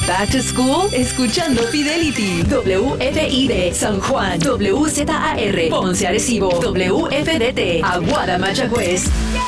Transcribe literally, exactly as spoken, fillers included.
Back to School, escuchando Fidelity. W F I D San Juan, W Z A R Ponce Arecibo, W F D T Aguada Mayagüez.